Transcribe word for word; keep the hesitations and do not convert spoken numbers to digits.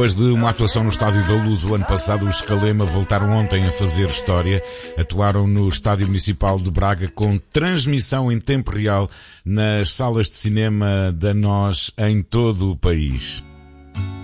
Depois de uma atuação no Estádio da Luz o ano passado, os Escalema voltaram ontem a fazer história. Atuaram no Estádio Municipal de Braga com transmissão em tempo real nas salas de cinema da Nós em todo o país.